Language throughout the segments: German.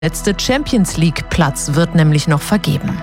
Letzte Champions-League-Platz wird nämlich noch vergeben.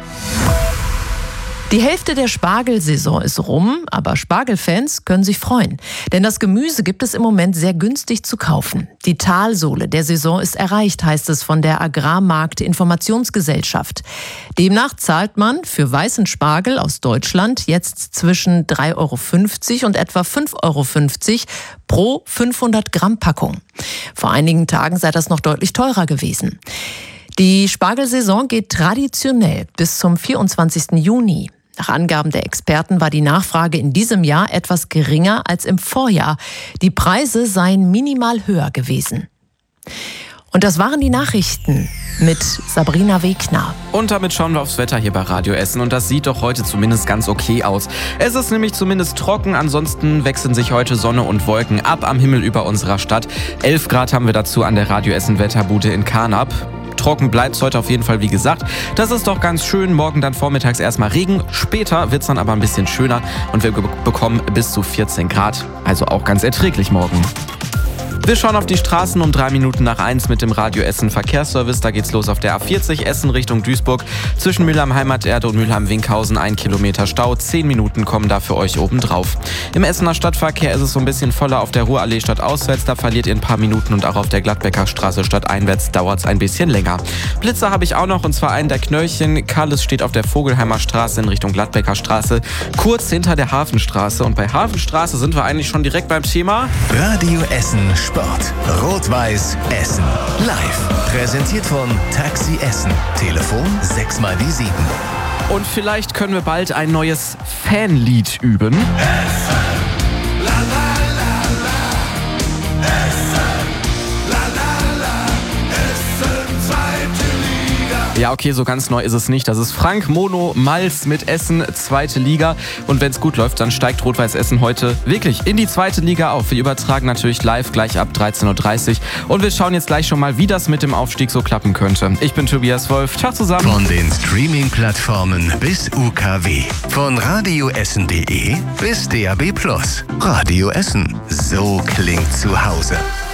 Die Hälfte der Spargelsaison ist rum, aber Spargelfans können sich freuen. Denn das Gemüse gibt es im Moment sehr günstig zu kaufen. Die Talsohle der Saison ist erreicht, heißt es von der Agrarmarkt-Informationsgesellschaft. Demnach zahlt man für weißen Spargel aus Deutschland jetzt zwischen 3,50 € und etwa 5,50 € pro 500 Gramm Packung. Vor einigen Tagen sei das noch deutlich teurer gewesen. Die Spargelsaison geht traditionell bis zum 24. Juni. Nach Angaben der Experten war die Nachfrage in diesem Jahr etwas geringer als im Vorjahr. Die Preise seien minimal höher gewesen. Und das waren die Nachrichten mit Sabrina Wegner. Und damit schauen wir aufs Wetter hier bei Radio Essen. Und das sieht doch heute zumindest ganz okay aus. Es ist nämlich zumindest trocken. Ansonsten wechseln sich heute Sonne und Wolken ab am Himmel über unserer Stadt. 11 Grad haben wir dazu an der Radio Essen Wetterbude in Karnap. Trocken bleibt es heute auf jeden Fall, wie gesagt. Das ist doch ganz schön. Morgen dann vormittags erstmal Regen. Später wird es dann aber ein bisschen schöner und wir bekommen bis zu 14 Grad. Also auch ganz erträglich morgen. Wir schauen auf die Straßen um 3 Minuten nach 1 mit dem Radio Essen Verkehrsservice. Da geht's los auf der A40 Essen Richtung Duisburg. Zwischen Mülheim Heimaterde und Mülheim Winkhausen 1 Kilometer Stau. 10 Minuten kommen da für euch oben drauf. Im Essener Stadtverkehr ist es so ein bisschen voller auf der Ruhrallee stadtauswärts. Da verliert ihr ein paar Minuten und auch auf der Gladbecker Straße stadteinwärts dauert es ein bisschen länger. Blitzer habe ich auch noch und zwar einen der Knöllchen. Karles steht auf der Vogelheimer Straße in Richtung Gladbecker Straße. Kurz hinter der Hafenstraße. Und bei Hafenstraße sind wir eigentlich schon direkt beim Thema Radio Essen Sport. Rot-Weiß Essen. Live. Präsentiert von Taxi Essen. Telefon 6x7. Und vielleicht können wir bald ein neues Fanlied üben. Essen. La, la, la, la. Essen. La, la, la. Essen, zweite Liga. Ja, okay, so ganz neu ist es nicht. Das ist Frank Mono Malz mit Essen, zweite Liga. Und wenn es gut läuft, dann steigt Rot-Weiß Essen heute wirklich in die zweite Liga auf. Wir übertragen natürlich live gleich ab 13:30 Uhr. Und wir schauen jetzt gleich schon mal, wie das mit dem Aufstieg so klappen könnte. Ich bin Tobias Wolf. Ciao zusammen. Von den Streaming-Plattformen bis UKW. Von radioessen.de bis DAB+. Radio Essen. So klingt zu Hause.